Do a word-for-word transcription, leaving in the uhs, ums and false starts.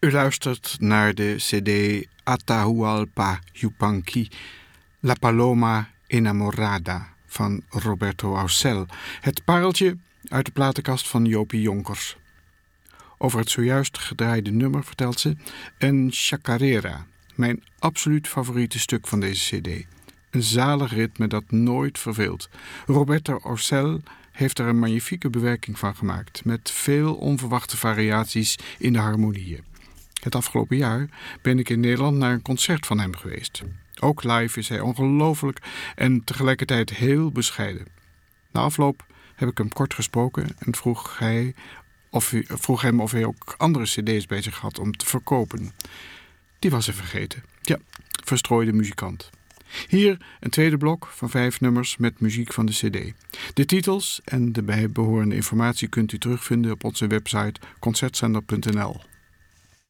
U luistert naar de cd Atahualpa Yupanqui, La Paloma Enamorada van Roberto Ausell. Het pareltje uit de platenkast van Jopie Jonkers. Over het zojuist gedraaide nummer vertelt ze: een chacarera, mijn absoluut favoriete stuk van deze cd. Een zalig ritme dat nooit verveelt. Roberto Ausell heeft er een magnifieke bewerking van gemaakt, met veel onverwachte variaties in de harmonieën. Het afgelopen jaar ben ik in Nederland naar een concert van hem geweest. Ook live is hij ongelooflijk en tegelijkertijd heel bescheiden. Na afloop heb ik hem kort gesproken en vroeg, hij of hij, vroeg hem of hij ook andere cd's bij zich had om te verkopen. Die was hij vergeten. Ja, verstrooide muzikant. Hier een tweede blok van vijf nummers met muziek van de cd. De titels en de bijbehorende informatie kunt u terugvinden op onze website concertzender punt n l.